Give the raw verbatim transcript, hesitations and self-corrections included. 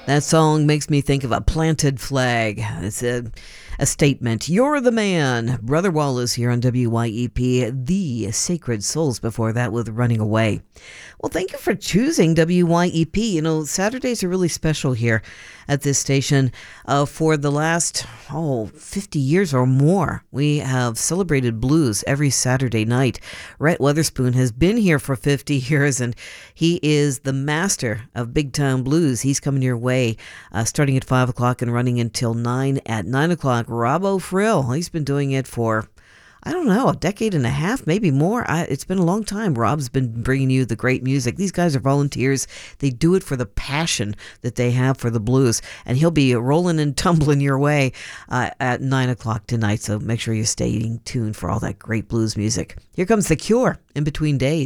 That song makes me think of a planted flag. It's a, a statement. You're the man. Brother Wallace here on W Y E P, the Sacred Souls, before that with Running Away. Well, thank you for choosing W Y E P. You know, Saturdays are really special here at this station. Uh, for the last, oh, fifty years or more, we have celebrated blues every Saturday night. Rhett Weatherspoon has been here for fifty years, and he is the master of big time blues. He's coming your way uh, starting at five o'clock and running until nine. At nine o'clock, Robbo Frill. He's been doing it for, I don't know, a decade and a half, maybe more. I, it's been a long time. Rob's been bringing you the great music. These guys are volunteers. They do it for the passion that they have for the blues. And he'll be rolling and tumbling your way uh, at nine o'clock tonight. So make sure you're staying tuned for all that great blues music. Here comes The Cure, In Between Days.